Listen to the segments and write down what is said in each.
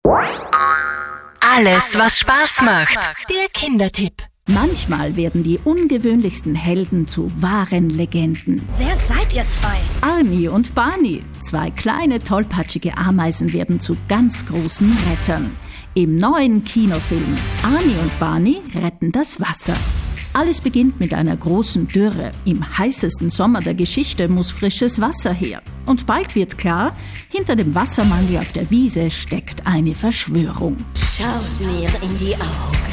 Alles, was Spaß macht. Der Kindertipp. Manchmal werden die ungewöhnlichsten Helden zu wahren Legenden. Wer seid ihr zwei? Arnie und Barney, zwei kleine tollpatschige Ameisen, werden zu ganz großen Rettern. Im neuen Kinofilm Arnie und Barney retten das Wasser. Alles beginnt mit einer großen Dürre. Im heißesten Sommer der Geschichte muss frisches Wasser her. Und bald wird klar, hinter dem Wassermangel auf der Wiese steckt eine Verschwörung. Schaut mir in die Augen.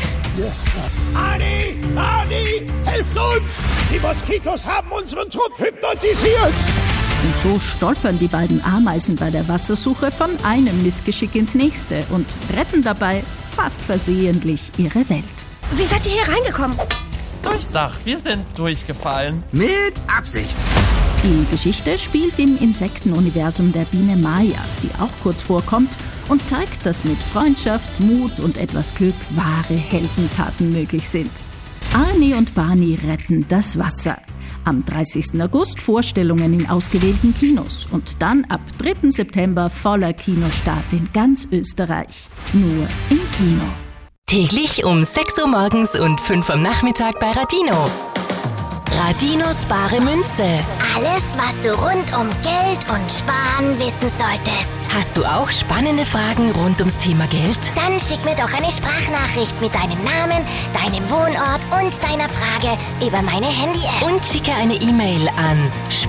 Arnie, helft uns! Die Moskitos haben unseren Trupp hypnotisiert! Und so stolpern die beiden Ameisen bei der Wassersuche von einem Missgeschick ins nächste und retten dabei fast versehentlich ihre Welt. Wie seid ihr hier reingekommen? Durchsach, wir sind durchgefallen. Mit Absicht. Die Geschichte spielt im Insektenuniversum der Biene Maya, die auch kurz vorkommt und zeigt, dass mit Freundschaft, Mut und etwas Glück wahre Heldentaten möglich sind. Arnie und Barney retten das Wasser. Am 30. August Vorstellungen in ausgewählten Kinos und dann ab 3. September voller Kinostart in ganz Österreich. Nur im Kino. Täglich um 6 Uhr morgens und 5 am Nachmittag bei Radino. Radinos bare Münze. Alles, was du rund um Geld und Sparen wissen solltest. Hast du auch spannende Fragen rund ums Thema Geld? Dann schick mir doch eine Sprachnachricht mit deinem Namen, deinem Wohnort und deiner Frage über meine Handy-App. Und schicke eine E-Mail an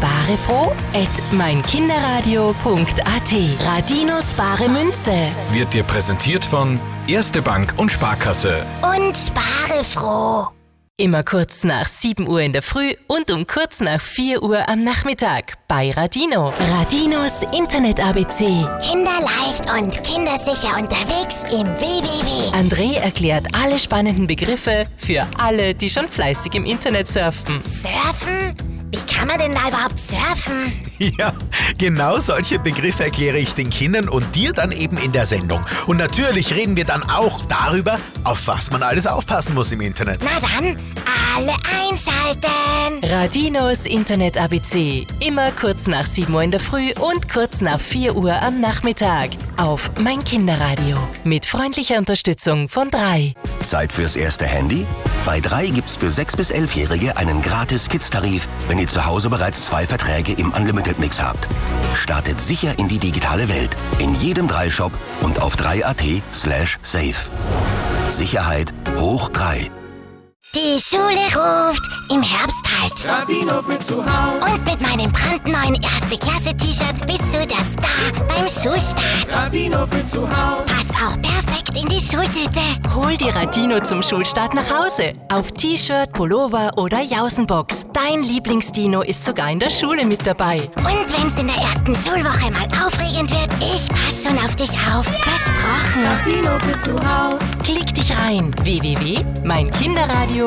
sparefroh@meinkinderradio.at. Radinos bare Münze. Wird dir präsentiert von Erste Bank und Sparkasse. Und spare froh. Immer kurz nach 7 Uhr in der Früh und um kurz nach 4 Uhr am Nachmittag bei Radino. Radinos Internet-ABC. Kinderleicht und kindersicher unterwegs im WWW. André erklärt alle spannenden Begriffe für alle, die schon fleißig im Internet surfen. Surfen? Wie kann man denn da überhaupt surfen? Ja, genau solche Begriffe erkläre ich den Kindern und dir dann eben in der Sendung. Und natürlich reden wir dann auch darüber, auf was man alles aufpassen muss im Internet. Na dann, alle einschalten! Radinos Internet-ABC. Immer kurz nach 7 Uhr in der Früh und kurz nach 4 Uhr am Nachmittag. Auf Mein Kinderradio. Mit freundlicher Unterstützung von 3. Zeit fürs erste Handy? Bei 3 gibt's für 6- bis 11-Jährige einen gratis Kids-Tarif, wenn ihr zu Hause bereits 2 Verträge im Unlimited-Mix habt. Startet sicher in die digitale Welt. In jedem 3-Shop und auf 3.at/safe. Sicherheit hoch 3. Die Schule ruft, im Herbst halt. Radino für zu Hause. Und mit meinem brandneuen Erste-Klasse-T-Shirt bist du der Star beim Schulstart. Radino für zu Hause. Passt auch perfekt in die Schultüte. Hol die Radino zum Schulstart nach Hause. Auf T-Shirt, Pullover oder Jausenbox. Dein Lieblingsdino ist sogar in der Schule mit dabei. Und wenn's in der ersten Schulwoche mal aufregend wird, ich pass schon auf dich auf. Versprochen. Radino für zu Hause. Klick dich rein. www.meinkinderradio.at.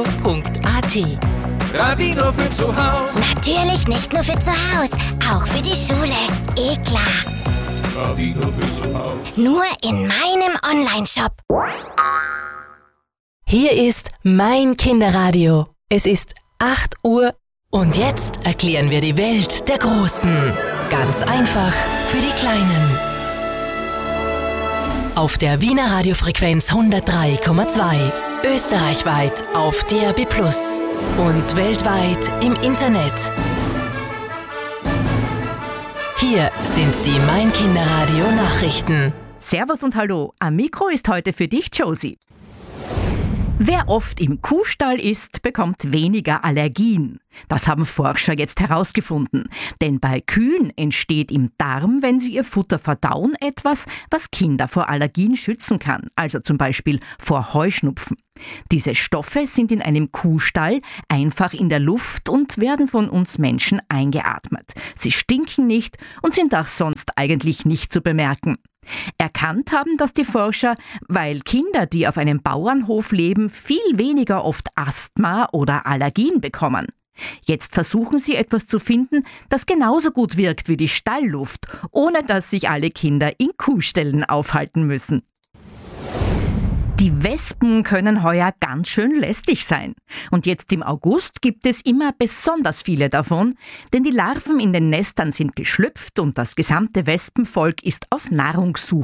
Radino für zu Hause. Natürlich nicht nur für zu Hause, auch für die Schule. Eh klar. Radino für zu Hause. Nur in meinem Online-Shop. Hier ist Mein Kinderradio. Es ist 8 Uhr und jetzt erklären wir die Welt der Großen. Ganz einfach für die Kleinen. Auf der Wiener Radiofrequenz 103,2. Österreichweit auf DAB+ und weltweit im Internet. Hier sind die Mein Kinderradio Nachrichten. Servus und Hallo, am Mikro ist heute für dich Josie. Wer oft im Kuhstall isst, bekommt weniger Allergien. Das haben Forscher jetzt herausgefunden. Denn bei Kühen entsteht im Darm, wenn sie ihr Futter verdauen, etwas, was Kinder vor Allergien schützen kann. Also zum Beispiel vor Heuschnupfen. Diese Stoffe sind in einem Kuhstall einfach in der Luft und werden von uns Menschen eingeatmet. Sie stinken nicht und sind auch sonst eigentlich nicht zu bemerken. Erkannt haben das die Forscher, weil Kinder, die auf einem Bauernhof leben, viel weniger oft Asthma oder Allergien bekommen. Jetzt versuchen sie etwas zu finden, das genauso gut wirkt wie die Stallluft, ohne dass sich alle Kinder in Kuhställen aufhalten müssen. Die Wespen können heuer ganz schön lästig sein. Und jetzt im August gibt es immer besonders viele davon, denn die Larven in den Nestern sind geschlüpft und das gesamte Wespenvolk ist auf Nahrungssuche.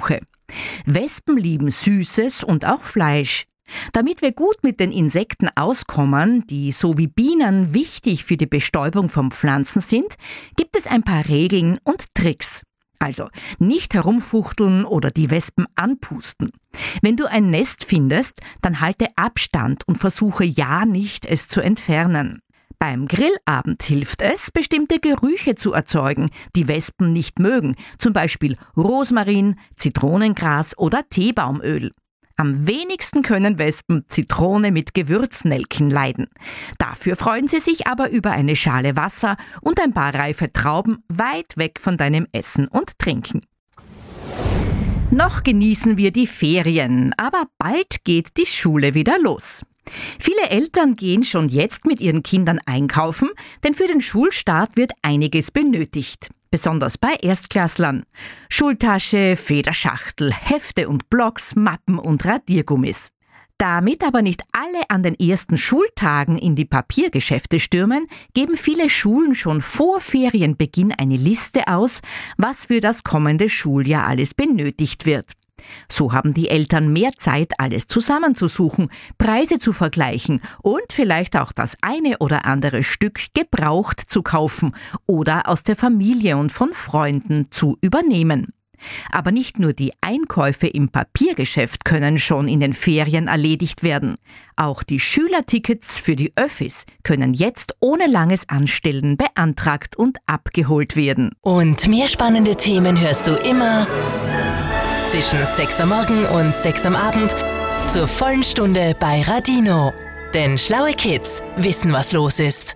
Wespen lieben Süßes und auch Fleisch. Damit wir gut mit den Insekten auskommen, die so wie Bienen wichtig für die Bestäubung von Pflanzen sind, gibt es ein paar Regeln und Tricks. Also nicht herumfuchteln oder die Wespen anpusten. Wenn du ein Nest findest, dann halte Abstand und versuche ja nicht, es zu entfernen. Beim Grillabend hilft es, bestimmte Gerüche zu erzeugen, die Wespen nicht mögen, zum Beispiel Rosmarin, Zitronengras oder Teebaumöl. Am wenigsten können Wespen Zitrone mit Gewürznelken leiden. Dafür freuen sie sich aber über eine Schale Wasser und ein paar reife Trauben weit weg von deinem Essen und Trinken. Noch genießen wir die Ferien, aber bald geht die Schule wieder los. Viele Eltern gehen schon jetzt mit ihren Kindern einkaufen, denn für den Schulstart wird einiges benötigt. Besonders bei Erstklässlern. Schultasche, Federschachtel, Hefte und Blocks, Mappen und Radiergummis. Damit aber nicht alle an den ersten Schultagen in die Papiergeschäfte stürmen, geben viele Schulen schon vor Ferienbeginn eine Liste aus, was für das kommende Schuljahr alles benötigt wird. So haben die Eltern mehr Zeit, alles zusammenzusuchen, Preise zu vergleichen und vielleicht auch das eine oder andere Stück gebraucht zu kaufen oder aus der Familie und von Freunden zu übernehmen. Aber nicht nur die Einkäufe im Papiergeschäft können schon in den Ferien erledigt werden. Auch die Schülertickets für die Öffis können jetzt ohne langes Anstellen beantragt und abgeholt werden. Und mehr spannende Themen hörst du immer zwischen 6 am Morgen und 6 am Abend zur vollen Stunde bei Radino. Denn schlaue Kids wissen, was los ist.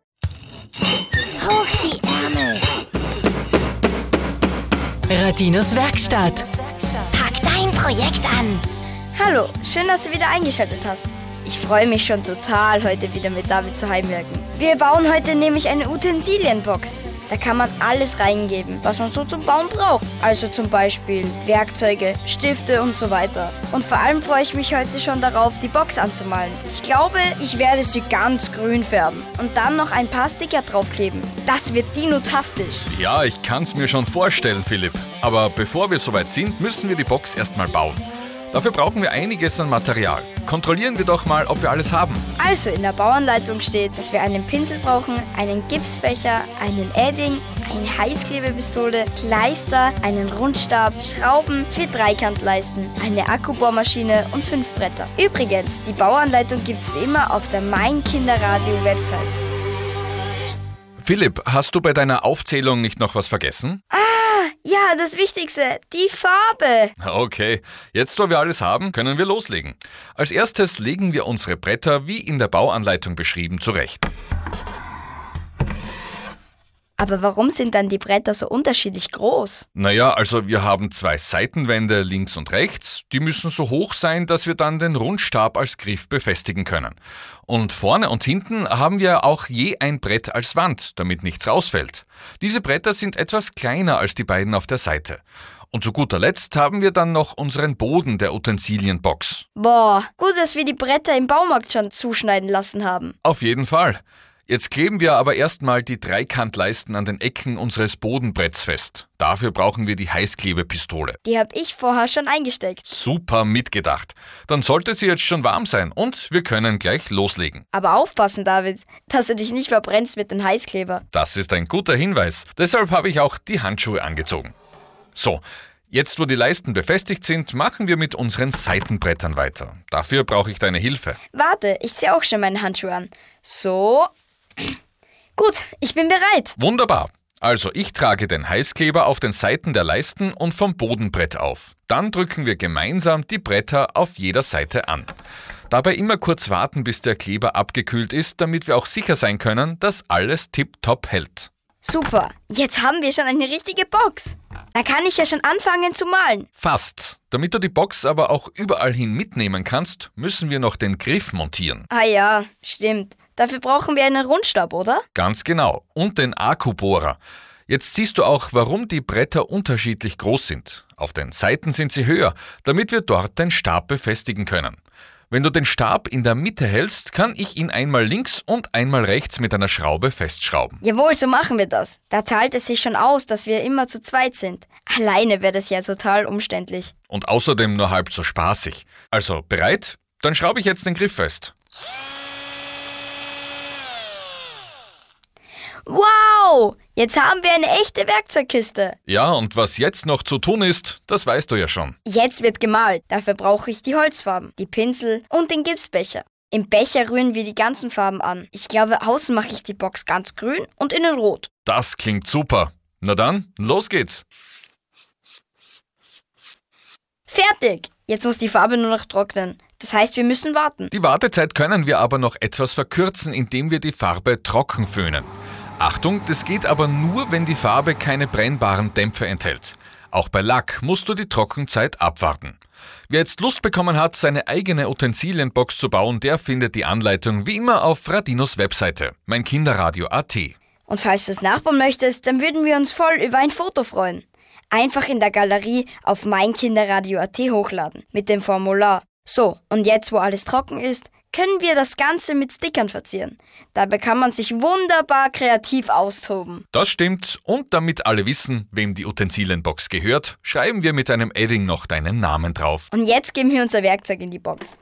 Hoch die Ärmel. Radinos Werkstatt. Pack dein Projekt an. Hallo, schön, dass du wieder eingeschaltet hast. Ich freue mich schon total, heute wieder mit David zu heimwerken. Wir bauen heute nämlich eine Utensilienbox. Da kann man alles reingeben, was man so zum Bauen braucht. Also zum Beispiel Werkzeuge, Stifte und so weiter. Und vor allem freue ich mich heute schon darauf, die Box anzumalen. Ich glaube, ich werde sie ganz grün färben und dann noch ein paar Sticker draufkleben. Das wird dinotastisch. Ja, ich kann's mir schon vorstellen, Philipp. Aber bevor wir soweit sind, müssen wir die Box erstmal bauen. Dafür brauchen wir einiges an Material. Kontrollieren wir doch mal, ob wir alles haben. Also in der Bauanleitung steht, dass wir einen Pinsel brauchen, einen Gipsbecher, einen Edding, eine Heißklebepistole, Kleister, einen Rundstab, Schrauben, 4 Dreikantleisten, eine Akkubohrmaschine und 5 Bretter. Übrigens, die Bauanleitung gibt's wie immer auf der Mein Kinderradio-Website. Philipp, hast du bei deiner Aufzählung nicht noch was vergessen? Ja, das Wichtigste, die Farbe. Okay, jetzt wo wir alles haben, können wir loslegen. Als erstes legen wir unsere Bretter, wie in der Bauanleitung beschrieben, zurecht. Aber warum sind dann die Bretter so unterschiedlich groß? Naja, also wir haben 2 Seitenwände links und rechts. Die müssen so hoch sein, dass wir dann den Rundstab als Griff befestigen können. Und vorne und hinten haben wir auch je ein Brett als Wand, damit nichts rausfällt. Diese Bretter sind etwas kleiner als die beiden auf der Seite. Und zu guter Letzt haben wir dann noch unseren Boden der Utensilienbox. Boah, gut, dass wir die Bretter im Baumarkt schon zuschneiden lassen haben. Auf jeden Fall. Jetzt kleben wir aber erstmal die Dreikantleisten an den Ecken unseres Bodenbretts fest. Dafür brauchen wir die Heißklebepistole. Die habe ich vorher schon eingesteckt. Super mitgedacht. Dann sollte sie jetzt schon warm sein und wir können gleich loslegen. Aber aufpassen, David, dass du dich nicht verbrennst mit dem Heißkleber. Das ist ein guter Hinweis. Deshalb habe ich auch die Handschuhe angezogen. So, jetzt wo die Leisten befestigt sind, machen wir mit unseren Seitenbrettern weiter. Dafür brauche ich deine Hilfe. Warte, ich ziehe auch schon meine Handschuhe an. So. Gut, ich bin bereit. Wunderbar. Also ich trage den Heißkleber auf den Seiten der Leisten und vom Bodenbrett auf. Dann drücken wir gemeinsam die Bretter auf jeder Seite an. Dabei immer kurz warten, bis der Kleber abgekühlt ist, damit wir auch sicher sein können, dass alles tipptopp hält. Super, jetzt haben wir schon eine richtige Box. Da kann ich ja schon anfangen zu malen. Fast. Damit du die Box aber auch überall hin mitnehmen kannst, müssen wir noch den Griff montieren. Ah ja, stimmt. Dafür brauchen wir einen Rundstab, oder? Ganz genau. Und den Akkubohrer. Jetzt siehst du auch, warum die Bretter unterschiedlich groß sind. Auf den Seiten sind sie höher, damit wir dort den Stab befestigen können. Wenn du den Stab in der Mitte hältst, kann ich ihn einmal links und einmal rechts mit einer Schraube festschrauben. Jawohl, so machen wir das. Da zahlt es sich schon aus, dass wir immer zu zweit sind. Alleine wäre das ja total umständlich. Und außerdem nur halb so spaßig. Also, bereit? Dann schraube ich jetzt den Griff fest. Wow! Jetzt haben wir eine echte Werkzeugkiste. Ja, und was jetzt noch zu tun ist, das weißt du ja schon. Jetzt wird gemalt. Dafür brauche ich die Holzfarben, die Pinsel und den Gipsbecher. Im Becher rühren wir die ganzen Farben an. Ich glaube, außen mache ich die Box ganz grün und innen rot. Das klingt super. Na dann, los geht's. Fertig! Jetzt muss die Farbe nur noch trocknen. Das heißt, wir müssen warten. Die Wartezeit können wir aber noch etwas verkürzen, indem wir die Farbe trocken föhnen. Achtung, das geht aber nur, wenn die Farbe keine brennbaren Dämpfe enthält. Auch bei Lack musst du die Trockenzeit abwarten. Wer jetzt Lust bekommen hat, seine eigene Utensilienbox zu bauen, der findet die Anleitung wie immer auf Radinos Webseite, meinkinderradio.at. Und falls du es nachbauen möchtest, dann würden wir uns voll über ein Foto freuen. Einfach in der Galerie auf meinkinderradio.at hochladen mit dem Formular. So, und jetzt, wo alles trocken ist, können wir das Ganze mit Stickern verzieren. Dabei kann man sich wunderbar kreativ austoben. Das stimmt, und damit alle wissen, wem die Utensilienbox gehört, schreiben wir mit einem Edding noch deinen Namen drauf. Und jetzt geben wir unser Werkzeug in die Box.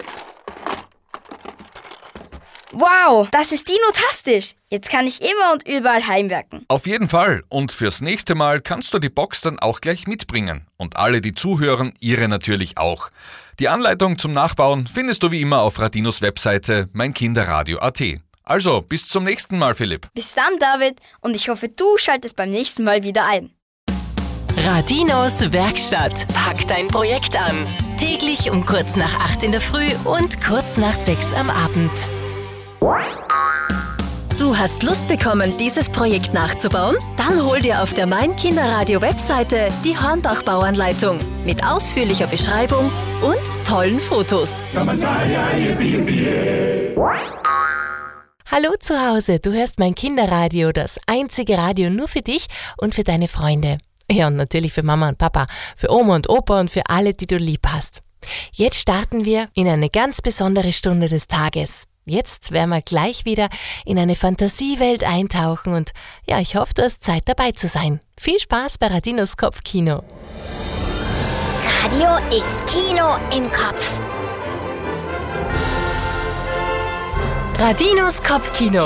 Wow, das ist dinotastisch! Jetzt kann ich immer und überall heimwerken. Auf jeden Fall, und fürs nächste Mal kannst du die Box dann auch gleich mitbringen. Und alle, die zuhören, ihre natürlich auch. Die Anleitung zum Nachbauen findest du wie immer auf Radinos Webseite meinkinderradio.at. Also, bis zum nächsten Mal, Philipp. Bis dann, David, und ich hoffe, du schaltest beim nächsten Mal wieder ein. Radinos Werkstatt. Pack dein Projekt an. Täglich um kurz nach 8 in der Früh und kurz nach 6 am Abend. Du hast Lust bekommen, dieses Projekt nachzubauen? Dann hol dir auf der Mein-Kinderradio-Webseite die Hornbach-Bauanleitung mit ausführlicher Beschreibung und tollen Fotos. Hallo zu Hause, du hörst Mein Kinderradio, das einzige Radio nur für dich und für deine Freunde. Ja, und natürlich für Mama und Papa, für Oma und Opa und für alle, die du lieb hast. Jetzt starten wir in eine ganz besondere Stunde des Tages. Jetzt werden wir gleich wieder in eine Fantasiewelt eintauchen und ja, ich hoffe, du hast Zeit dabei zu sein. Viel Spaß bei Radinos Kopfkino. Radio ist Kino im Kopf. Radinos Kopfkino.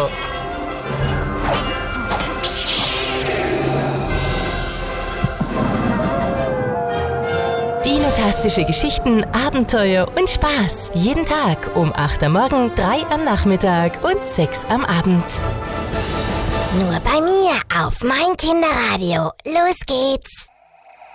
Dinotastische Geschichten, Abenteuer und Spaß. Jeden Tag um 8 am Morgen, 3 am Nachmittag und 6 am Abend. Nur bei mir auf Mein Kinderradio. Los geht's!